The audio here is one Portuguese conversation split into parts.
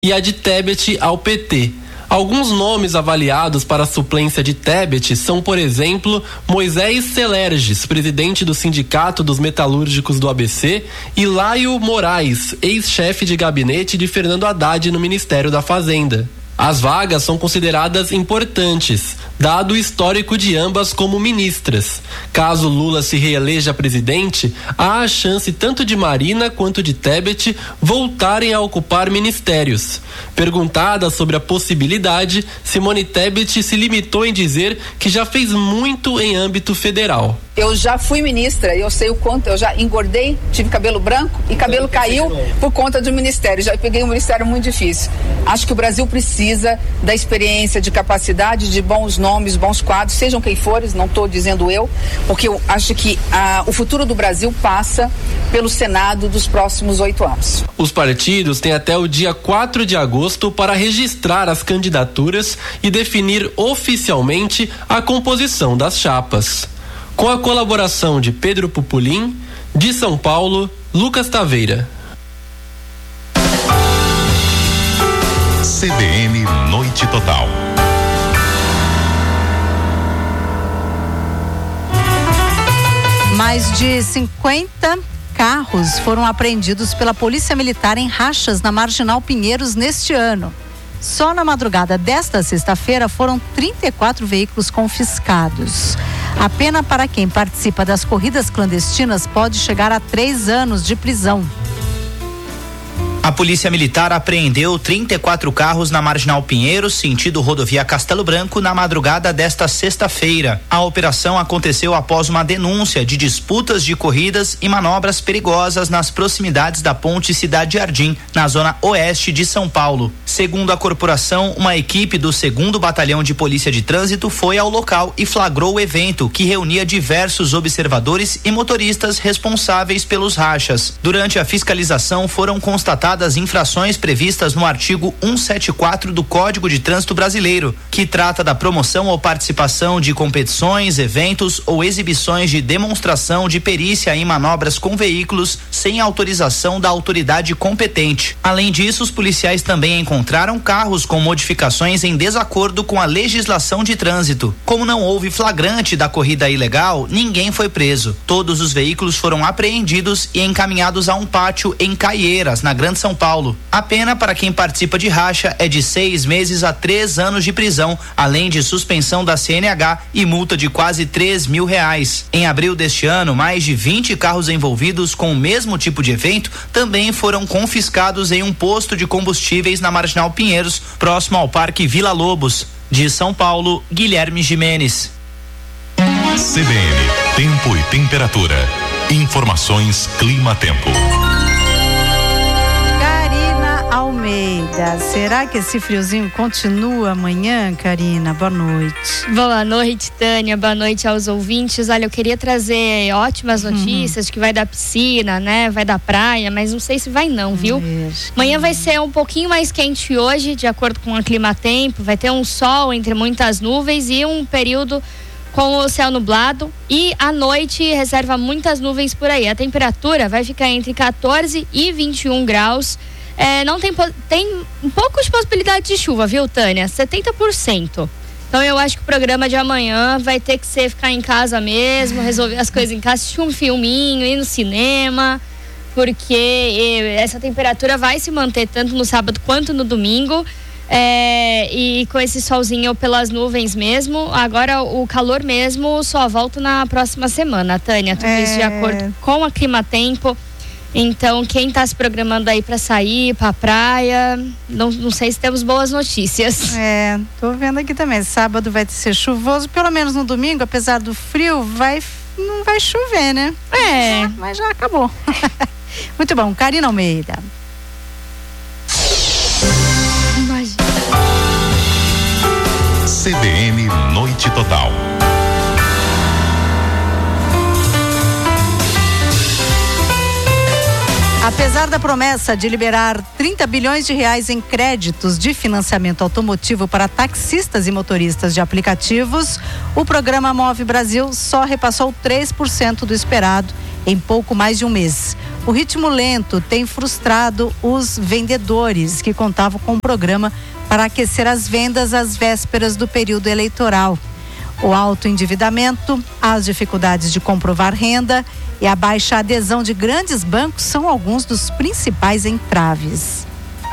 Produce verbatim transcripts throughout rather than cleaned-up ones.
e a de Tebet ao P T. Alguns nomes avaliados para a suplência de Tebet são, por exemplo, Moisés Celerges, presidente do Sindicato dos Metalúrgicos do A B C, e Laio Moraes, ex-chefe de gabinete de Fernando Haddad no Ministério da Fazenda. As vagas são consideradas importantes, dado o histórico de ambas como ministras. Caso Lula se reeleja presidente, há a chance tanto de Marina quanto de Tebet voltarem a ocupar ministérios. Perguntada sobre a possibilidade, Simone Tebet se limitou em dizer que já fez muito em âmbito federal. Eu já fui ministra, eu sei o quanto, eu já engordei, tive cabelo branco e cabelo caiu por conta do ministério. Já peguei um ministério muito difícil. Acho que o Brasil precisa da experiência, de capacidade, de bons nomes, bons quadros, sejam quem forem, não estou dizendo eu, porque eu acho que ah, o futuro do Brasil passa pelo Senado dos próximos oito anos. Os partidos têm até o dia quatro de agosto para registrar as candidaturas e definir oficialmente a composição das chapas. Com a colaboração de Pedro Pupulim, de São Paulo, Lucas Taveira. C B N Noite Total. Mais de cinquenta carros foram apreendidos pela Polícia Militar em rachas na Marginal Pinheiros neste ano. Só na madrugada desta sexta-feira foram trinta e quatro veículos confiscados. A pena para quem participa das corridas clandestinas pode chegar a três anos de prisão. A Polícia Militar apreendeu trinta e quatro carros na Marginal Pinheiros, sentido rodovia Castelo Branco, na madrugada desta sexta-feira. A operação aconteceu após uma denúncia de disputas de corridas e manobras perigosas nas proximidades da Ponte Cidade Jardim, na zona oeste de São Paulo. Segundo a corporação, uma equipe do segundo Batalhão de Polícia de Trânsito foi ao local e flagrou o evento, que reunia diversos observadores e motoristas responsáveis pelos rachas. Durante a fiscalização foram constatadas das infrações previstas no artigo cento e setenta e quatro do Código de Trânsito Brasileiro, que trata da promoção ou participação de competições, eventos ou exibições de demonstração de perícia em manobras com veículos sem autorização da autoridade competente. Além disso, os policiais também encontraram carros com modificações em desacordo com a legislação de trânsito. Como não houve flagrante da corrida ilegal, ninguém foi preso. Todos os veículos foram apreendidos e encaminhados a um pátio em Caieiras, na Grande São Paulo. A pena para quem participa de racha é de seis meses a três anos de prisão, além de suspensão da C N H e multa de quase três mil reais. Em abril deste ano, mais de vinte carros envolvidos com o mesmo tipo de evento também foram confiscados em um posto de combustíveis na Marginal Pinheiros, próximo ao Parque Vila Lobos. De São Paulo, Guilherme Jimenez. C B N, tempo e temperatura. Informações Clima-Tempo. Almeida, será que esse friozinho continua amanhã, Karina? Boa noite. Boa noite, Tânia, boa noite aos ouvintes. Olha, eu queria trazer ótimas notícias, uhum. que vai da piscina, né, vai da praia, mas não sei se vai não, viu? Isso. Amanhã vai ser um pouquinho mais quente hoje, de acordo com o Clima-Tempo, vai ter um sol entre muitas nuvens e um período com o céu nublado, e à noite reserva muitas nuvens por aí. A temperatura vai ficar entre quatorze e vinte e um graus. É, não tem, tem um pouco de possibilidade de chuva, viu, Tânia? setenta por cento. Então eu acho que o programa de amanhã vai ter que ser ficar em casa mesmo, resolver as coisas em casa, assistir um filminho, ir no cinema, porque essa temperatura vai se manter tanto no sábado quanto no domingo. É, e com esse solzinho pelas nuvens mesmo, agora o calor mesmo só volta na próxima semana, Tânia. Tudo é... isso de acordo com a Clima-Tempo. Então, quem está se programando aí para sair, para a praia, não, não sei se temos boas notícias. É, tô vendo aqui também. Sábado vai ser chuvoso, pelo menos no domingo, apesar do frio, vai, não vai chover, né? É. Mas, mas já acabou. Muito bom, Karina Almeida. Imagina. C B N Noite Total. Apesar da promessa de liberar trinta bilhões de reais em créditos de financiamento automotivo para taxistas e motoristas de aplicativos, o programa Move Brasil só repassou três por cento do esperado em pouco mais de um mês. O ritmo lento tem frustrado os vendedores que contavam com um programa para aquecer as vendas às vésperas do período eleitoral. O alto endividamento, as dificuldades de comprovar renda e a baixa adesão de grandes bancos são alguns dos principais entraves.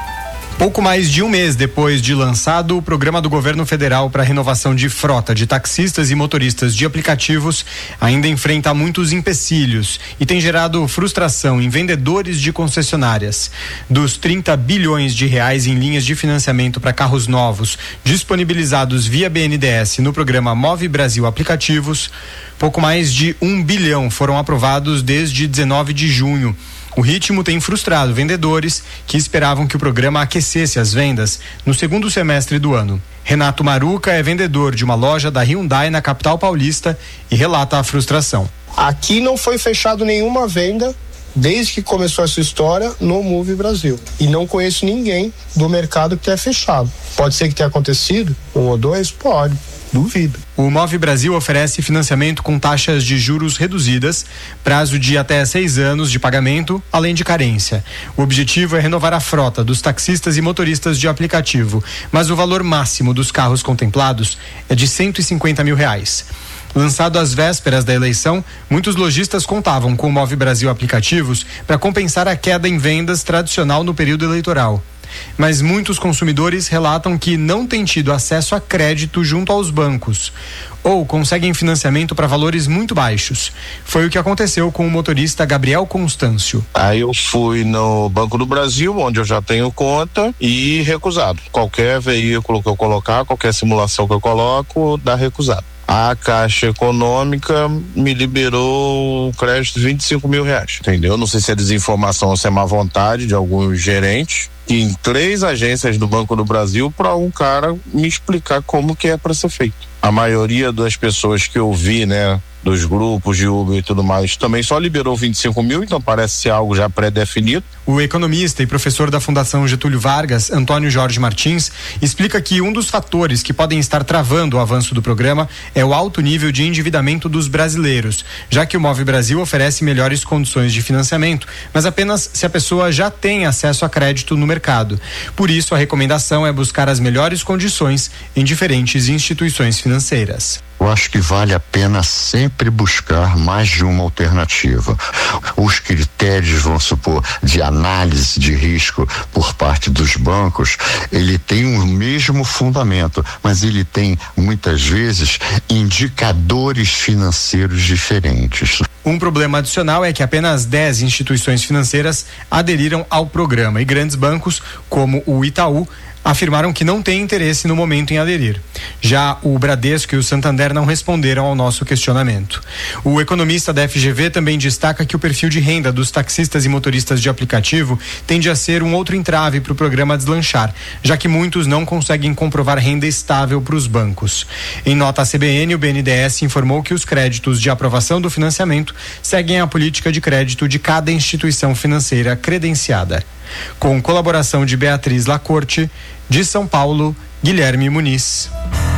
Pouco mais de um mês depois de lançado o programa do governo federal para a renovação de frota de taxistas e motoristas de aplicativos, ainda enfrenta muitos empecilhos e tem gerado frustração em vendedores de concessionárias. Dos trinta bilhões de reais em linhas de financiamento para carros novos disponibilizados via B N D E S no programa Move Brasil Aplicativos, pouco mais de um bilhão foram aprovados desde dezenove de junho. O ritmo tem frustrado vendedores que esperavam que o programa aquecesse as vendas no segundo semestre do ano. Renato Maruca é vendedor de uma loja da Hyundai na capital paulista e relata a frustração. Aqui não foi fechado nenhuma venda desde que começou essa história no Move Brasil. E não conheço ninguém do mercado que tenha fechado. Pode ser que tenha acontecido um ou dois? Pode. Duvido. O Move Brasil oferece financiamento com taxas de juros reduzidas, prazo de até seis anos de pagamento, além de carência. O objetivo é renovar a frota dos taxistas e motoristas de aplicativo, mas o valor máximo dos carros contemplados é de cento e cinquenta mil reais. Lançado às vésperas da eleição, muitos lojistas contavam com o Move Brasil Aplicativos para compensar a queda em vendas tradicional no período eleitoral. Mas muitos consumidores relatam que não têm tido acesso a crédito junto aos bancos ou conseguem financiamento para valores muito baixos. Foi o que aconteceu com o motorista Gabriel Constâncio. Aí eu fui no Banco do Brasil, onde eu já tenho conta, e recusado. Qualquer veículo que eu colocar, qualquer simulação que eu coloco, dá recusado. A Caixa Econômica me liberou o crédito de vinte e cinco mil reais, entendeu? Não sei se é desinformação ou se é má vontade de alguns gerentes, que em três agências do Banco do Brasil para um cara me explicar como que é para ser feito. A maioria das pessoas que eu vi, né, dos grupos de Uber e tudo mais, também só liberou vinte e cinco mil, então parece ser algo já pré-definido. O economista e professor da Fundação Getúlio Vargas, Antônio Jorge Martins, explica que um dos fatores que podem estar travando o avanço do programa é o alto nível de endividamento dos brasileiros, já que o Move Brasil oferece melhores condições de financiamento, mas apenas se a pessoa já tem acesso a crédito no mercado. Por isso, a recomendação é buscar as melhores condições em diferentes instituições financeiras. Eu acho que vale a pena sempre buscar mais de uma alternativa. Os critérios, vamos supor, de análise de risco por parte dos bancos, ele tem o mesmo fundamento, mas ele tem, muitas vezes, indicadores financeiros diferentes. Um problema adicional é que apenas dez instituições financeiras aderiram ao programa e grandes bancos, como o Itaú, afirmaram que não têm interesse no momento em aderir. Já o Bradesco e o Santander não responderam ao nosso questionamento. O economista da F G V também destaca que o perfil de renda dos taxistas e motoristas de aplicativo tende a ser um outro entrave para o programa deslanchar, já que muitos não conseguem comprovar renda estável para os bancos. Em nota à C B N, o B N D E S informou que os créditos de aprovação do financiamento seguem a política de crédito de cada instituição financeira credenciada. Com colaboração de Beatriz Lacorte, de São Paulo, Guilherme Muniz.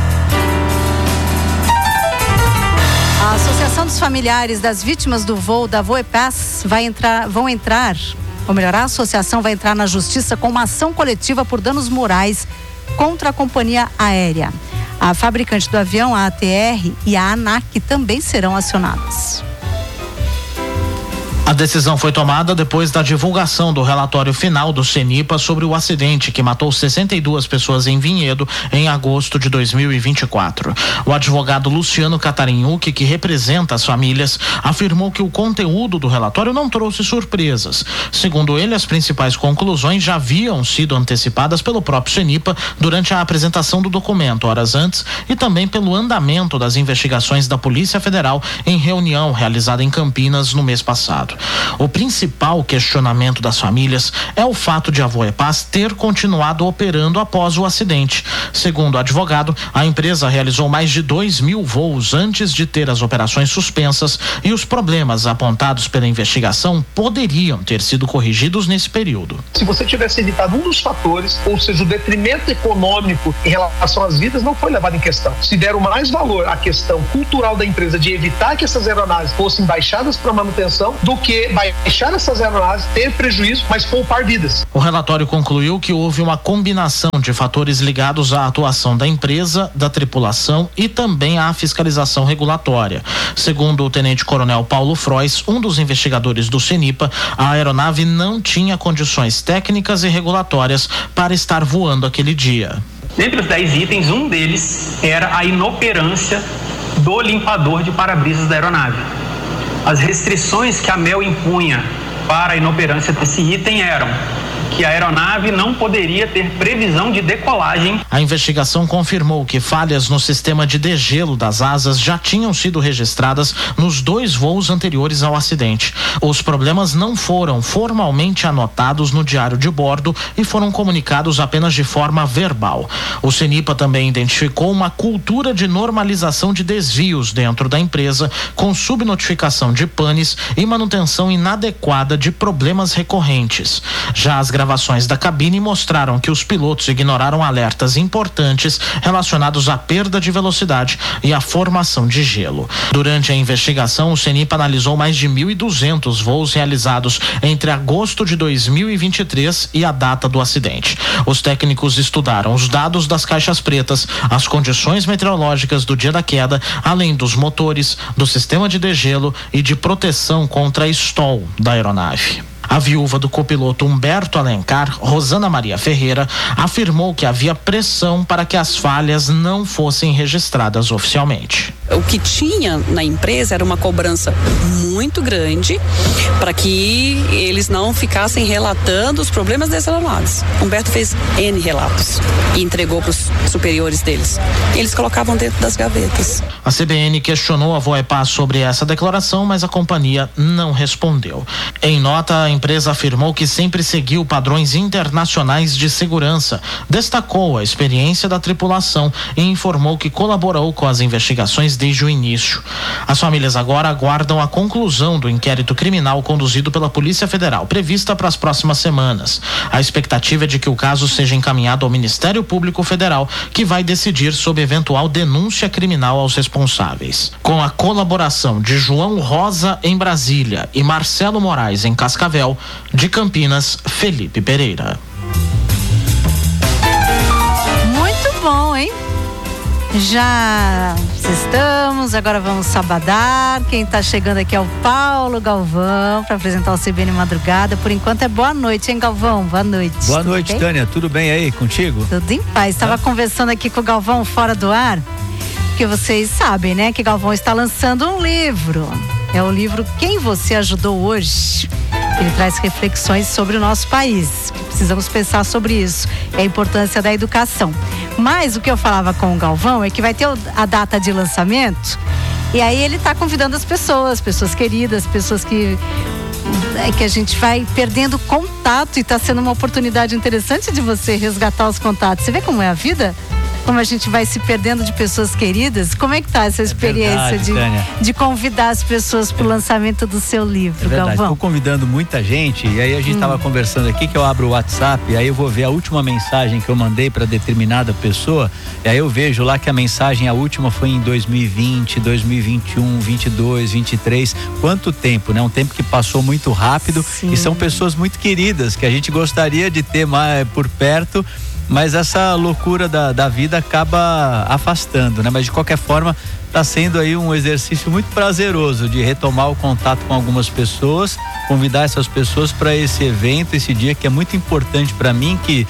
A Associação dos Familiares das Vítimas do Voo da Voepass vai entrar, vão entrar, ou melhor, a associação vai entrar na justiça com uma ação coletiva por danos morais contra a companhia aérea. A fabricante do avião, a A T R, e a ANAC também serão acionadas. A decisão foi tomada depois da divulgação do relatório final do CENIPA sobre o acidente que matou sessenta e duas pessoas em Vinhedo em agosto de dois mil e vinte e quatro. O advogado Luciano Catarinhuc, que representa as famílias, afirmou que o conteúdo do relatório não trouxe surpresas. Segundo ele, as principais conclusões já haviam sido antecipadas pelo próprio CENIPA durante a apresentação do documento horas antes e também pelo andamento das investigações da Polícia Federal em reunião realizada em Campinas no mês passado. O principal questionamento das famílias é o fato de a Voepass ter continuado operando após o acidente. Segundo o advogado, a empresa realizou mais de dois mil voos antes de ter as operações suspensas e os problemas apontados pela investigação poderiam ter sido corrigidos nesse período. Se você tivesse evitado um dos fatores, ou seja, o detrimento econômico em relação às vidas, não foi levado em questão. Se deram mais valor à questão cultural da empresa de evitar que essas aeronaves fossem baixadas para manutenção do que baixar essas aeronaves, ter prejuízo, mas poupar vidas. O relatório concluiu que houve uma combinação de fatores ligados à atuação da empresa, da tripulação e também à fiscalização regulatória. Segundo o tenente-coronel Paulo Frois, um dos investigadores do CENIPA, a aeronave não tinha condições técnicas e regulatórias para estar voando aquele dia. Dentre os dez itens, um deles era a inoperância do limpador de para-brisas da aeronave. As restrições que a AMEL impunha para a inoperância desse item eram que a aeronave não poderia ter previsão de decolagem. A investigação confirmou que falhas no sistema de degelo das asas já tinham sido registradas nos dois voos anteriores ao acidente. Os problemas não foram formalmente anotados no diário de bordo e foram comunicados apenas de forma verbal. O CENIPA também identificou uma cultura de normalização de desvios dentro da empresa, com subnotificação de panes e manutenção inadequada de problemas recorrentes. Já as gravações da cabine mostraram que os pilotos ignoraram alertas importantes relacionados à perda de velocidade e à formação de gelo. Durante a investigação, o CENIPA analisou mais de mil e duzentos voos realizados entre agosto de dois mil e vinte e três e a data do acidente. Os técnicos estudaram os dados das caixas pretas, as condições meteorológicas do dia da queda, além dos motores, do sistema de degelo e de proteção contra stall da aeronave. A viúva do copiloto Humberto Alencar, Rosana Maria Ferreira, afirmou que havia pressão para que as falhas não fossem registradas oficialmente. O que tinha na empresa era uma cobrança muito grande para que eles não ficassem relatando os problemas das aeronaves. Humberto fez N relatos e entregou para os superiores deles. Eles colocavam dentro das gavetas. A C B N questionou a Voepar sobre essa declaração, mas a companhia não respondeu. Em nota, a empresa afirmou que sempre seguiu padrões internacionais de segurança, destacou a experiência da tripulação e informou que colaborou com as investigações desde o início. As famílias agora aguardam a conclusão do inquérito criminal conduzido pela Polícia Federal, prevista para as próximas semanas. A expectativa é de que o caso seja encaminhado ao Ministério Público Federal, que vai decidir sobre eventual denúncia criminal aos responsáveis. Com a colaboração de João Rosa em Brasília e Marcelo Moraes em Cascavel, de Campinas, Felipe Pereira. Muito bom, hein? Já estamos, agora vamos sabadar. Quem está chegando aqui é o Paulo Galvão para apresentar o C B N Madrugada. Por enquanto é boa noite, hein, Galvão? Boa noite. Boa tudo noite, bem? Tânia. Tudo bem aí contigo? Tudo em paz. Estava é. conversando aqui com o Galvão fora do ar, porque vocês sabem, né, que Galvão está lançando um livro. É o livro Quem Você Ajudou Hoje. Ele traz reflexões sobre o nosso país. Precisamos pensar sobre isso. É a importância da educação. Mas o que eu falava com o Galvão é que vai ter a data de lançamento. E aí ele está convidando as pessoas, pessoas queridas, pessoas que, é, que a gente vai perdendo contato. E está sendo uma oportunidade interessante de você resgatar os contatos. Você vê como é a vida? Como a gente vai se perdendo de pessoas queridas. Como é que tá essa experiência é verdade, de, de convidar as pessoas para o lançamento do seu livro, é verdade. Galvão? Estou convidando muita gente e aí a gente estava hum. conversando aqui que eu abro o WhatsApp e aí eu vou ver a última mensagem que eu mandei para determinada pessoa e aí eu vejo lá que a mensagem, a última foi em dois mil e vinte, dois mil e vinte e um, vinte e dois, vinte e três. Quanto tempo, né? Um tempo que passou muito rápido. Sim. E são pessoas muito queridas que a gente gostaria de ter mais por perto. Mas essa loucura da, da vida acaba afastando, né? Mas de qualquer forma, está sendo aí um exercício muito prazeroso de retomar o contato com algumas pessoas, convidar essas pessoas para esse evento, esse dia que é muito importante para mim, que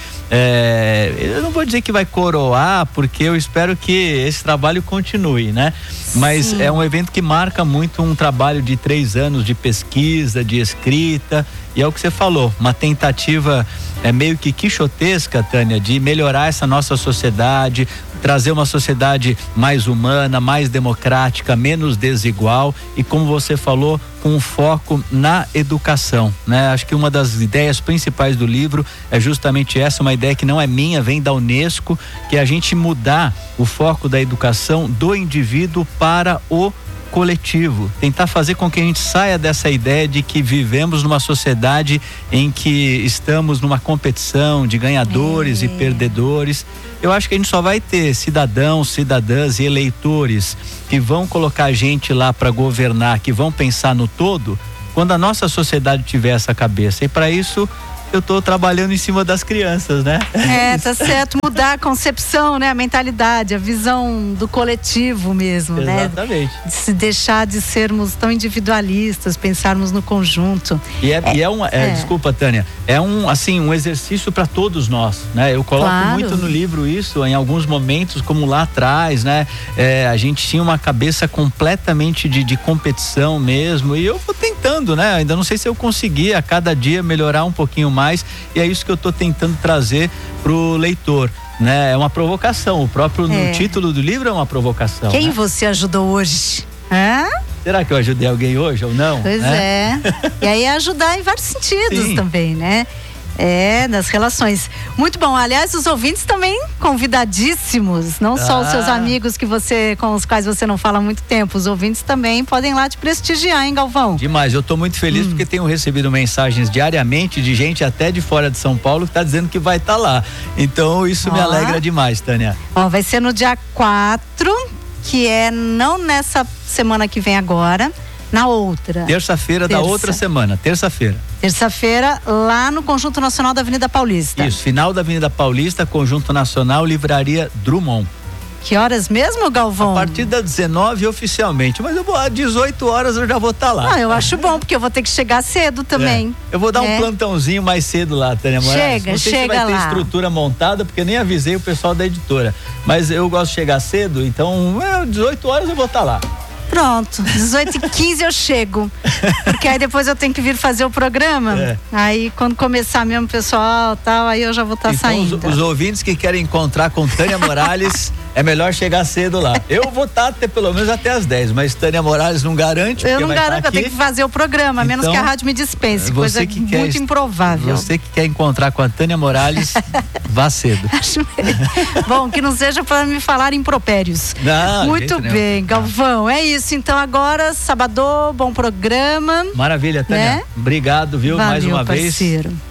é, eu não vou dizer que vai coroar, porque eu espero que esse trabalho continue, né? Mas Sim. é um evento que marca muito um trabalho de três anos de pesquisa, de escrita, e é o que você falou, uma tentativa é meio que quixotesca, Tânia, de melhorar essa nossa sociedade, trazer uma sociedade mais humana, mais democrática, menos desigual e, como você falou, com um foco na educação, né? Acho que uma das ideias principais do livro é justamente essa, uma ideia que não é minha, vem da Unesco, que é a gente mudar o foco da educação do indivíduo para o coletivo, tentar fazer com que a gente saia dessa ideia de que vivemos numa sociedade em que estamos numa competição de ganhadores é. e perdedores. Eu acho que a gente só vai ter cidadãos, cidadãs e eleitores que vão colocar a gente lá para governar, que vão pensar no todo, quando a nossa sociedade tiver essa cabeça. E para isso eu estou trabalhando em cima das crianças, né? É, tá certo, mudar a concepção, né? A mentalidade, a visão do coletivo mesmo, né? Exatamente. De se deixar de sermos tão individualistas, pensarmos no conjunto. E é, é, e é um, é, é. desculpa, Tânia, é um, assim, um exercício para todos nós, né? Eu coloco Claro. muito no livro isso, em alguns momentos, como lá atrás, né? É, a gente tinha uma cabeça completamente de, de competição mesmo, e eu vou tentando, né? Ainda não sei se eu consegui a cada dia melhorar um pouquinho mais. mais, e é isso que eu estou tentando trazer pro leitor, né? É uma provocação, o próprio É. no título do livro é uma provocação. Quem né? você ajudou hoje? Hã? Será que eu ajudei alguém hoje ou não? Pois né? é. E aí ajudar em vários sentidos Sim. também, né? É, das relações. Muito bom. Aliás, os ouvintes também convidadíssimos. Não só os seus Ah. amigos que você, com os quais você não fala há muito tempo. Os ouvintes também podem lá te prestigiar, hein, Galvão? Demais, eu tô muito feliz Hum. porque tenho recebido mensagens diariamente de gente até de fora de São Paulo que tá dizendo que vai estar lá. Então isso me Ó. alegra demais, Tânia. Ó, vai ser no dia quatro, que é não nessa semana que vem agora, na outra. Terça-feira da Terça. outra semana, terça-feira. Terça-feira, lá no Conjunto Nacional da Avenida Paulista. Isso, final da Avenida Paulista, Conjunto Nacional, Livraria Drummond. Que horas mesmo, Galvão? A partir das dezenove oficialmente, mas eu vou às dezoito horas eu já vou estar lá. Ah, eu acho bom, porque eu vou ter que chegar cedo também. É. Eu vou dar né? um plantãozinho mais cedo lá, Tânia Moraes. Chega, Não sei chega se vai ter lá. estrutura montada, porque nem avisei o pessoal da editora. Mas eu gosto de chegar cedo, então é, dezoito horas eu vou estar lá. Pronto, dezoito e quinze eu chego. Porque aí depois eu tenho que vir fazer o programa. É. Aí quando começar mesmo, pessoal, tal, aí eu já vou estar Então, saindo. os, os ouvintes que querem encontrar com Tânia Morales, é melhor chegar cedo lá. Eu vou estar até pelo menos até as dez, mas Tânia Morales não garante. Eu porque não vai garanto, estar eu tenho aqui. que fazer o programa, a menos Então, que a rádio me dispense, você coisa que quer muito est- improvável. Você que quer encontrar com a Tânia Morales, vá cedo. Acho bom, que não seja para me falar impropérios. Não, Muito jeito nenhum. bem, Galvão. É isso. Então agora, sábado, bom programa. Maravilha, Tânia. Né? Obrigado, viu, Valeu, mais uma parceiro. vez.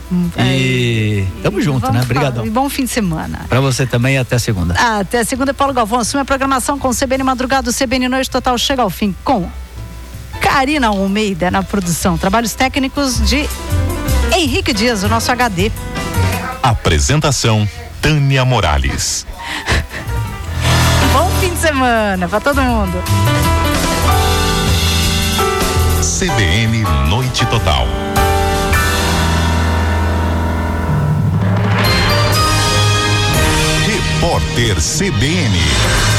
E tamo junto, Vamos né? falar. Obrigadão. E bom fim de semana. Pra você também e até segunda. Até segunda, Paulo Galvão. Assume a programação com o C B N Madrugada. O C B N Noite Total chega ao fim com Karina Almeida na produção. Trabalhos técnicos de Henrique Dias, o nosso H D. Apresentação Tânia Morales. Bom fim de semana pra todo mundo. C B N Noite Total. Repórter C B N.